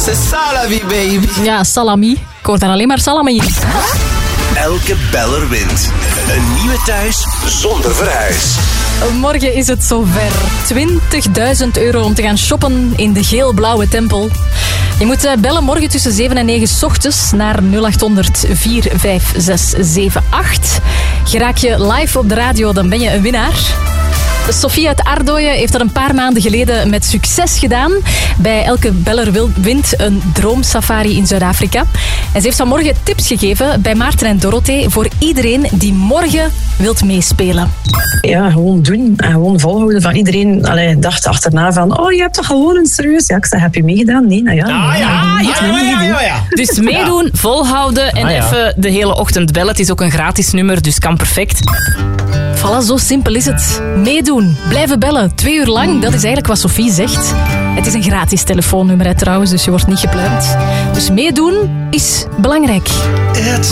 C'est ça la vie, baby. Ja, salami. Ik hoor dan alleen maar salami. Elke beller wint. Een nieuwe thuis zonder verhuis. Morgen is het zover. €20.000 om te gaan shoppen in de geel-blauwe tempel. Je moet bellen morgen tussen 7 en 9 's ochtends naar 0800 45678. Geraak je live op de radio, dan ben je een winnaar. Sofie uit Ardooien heeft dat een paar maanden geleden met succes gedaan. Bij Elke Beller wint een droomsafari in Zuid-Afrika. En ze heeft vanmorgen tips gegeven bij Maarten en Dorothee voor iedereen die morgen wilt meespelen. Ja, gewoon doen en gewoon volhouden. Van iedereen dacht achterna van, oh, je hebt toch gewoon serieus? Ja, ik zei, heb je meegedaan? Nee, nou ja. Ja. Dus meedoen, volhouden en even de hele ochtend bellen. Het is ook een gratis nummer, dus kan perfect. Voilà, zo simpel is het. Meedoen, blijven bellen, 2 uur lang. Dat is eigenlijk wat Sophie zegt. Het is een gratis telefoonnummer trouwens, dus je wordt niet gepluimd. Dus meedoen is belangrijk. Het